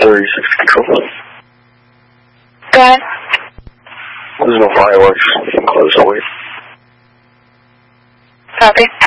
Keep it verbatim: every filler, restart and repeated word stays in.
thirty-six control. Go ahead. There's no fireworks. You can close the way. Copy.